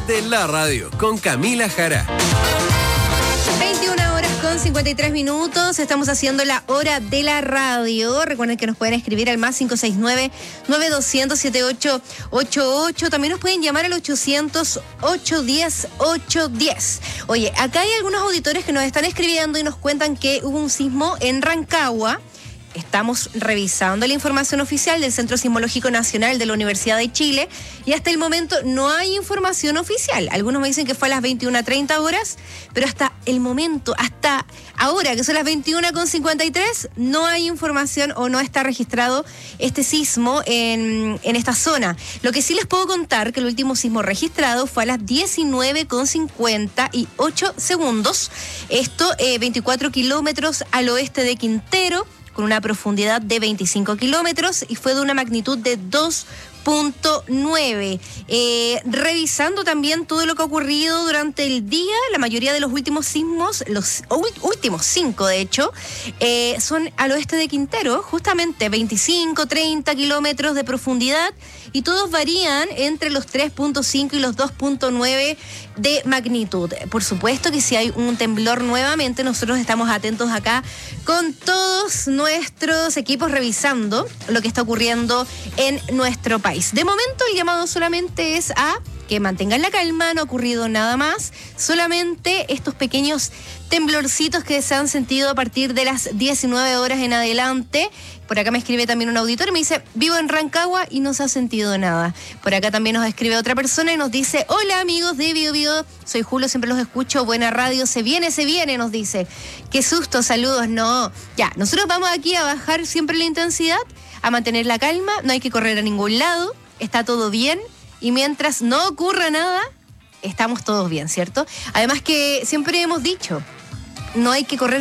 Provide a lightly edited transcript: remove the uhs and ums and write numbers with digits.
de la radio con Camila Jara. 21 horas con 53 minutos. Estamos haciendo la hora de la radio. Recuerden que nos pueden escribir al más 569-9200-7888. También nos pueden llamar al 800-810-810. Oye, acá hay algunos auditores que nos están escribiendo y nos cuentan que hubo un sismo en Rancagua. Estamos revisando la información oficial del Centro Sismológico Nacional de la Universidad de Chile y hasta el momento no hay información oficial. Algunos me dicen que fue a las 21:30 horas, pero hasta el momento, hasta ahora, que son las 21:53, no hay información o no está registrado este sismo en esta zona. Lo que sí les puedo contar que el último sismo registrado fue a las 19:58 segundos. Esto 24 kilómetros al oeste de Quintero, con una profundidad de 25 kilómetros y fue de una magnitud de 2.9. Revisando también todo lo que ha ocurrido durante el día, la mayoría de los últimos sismos, los últimos 5 de hecho, son al oeste de Quintero, justamente 25, 30 kilómetros de profundidad y todos varían entre los 3.5 y los 2.9 de magnitud. Por supuesto que si hay un temblor nuevamente, nosotros estamos atentos acá con todos nuestros equipos revisando lo que está ocurriendo en nuestro país. De momento el llamado solamente es a que mantengan la calma, no ha ocurrido nada más, solamente estos pequeños temblorcitos que se han sentido a partir de las 19 horas en adelante. Por acá me escribe también un auditor y me dice, vivo en Rancagua y no se ha sentido nada. Por acá también nos escribe otra persona y nos dice, hola amigos de Bio Bio, soy Julio, siempre los escucho, buena radio, se viene, nos dice. Qué susto, saludos, no. Ya, nosotros vamos aquí a bajar siempre la intensidad, a mantener la calma, no hay que correr a ningún lado, está todo bien y mientras no ocurra nada, estamos todos bien, ¿cierto? Además que siempre hemos dicho, no hay que correr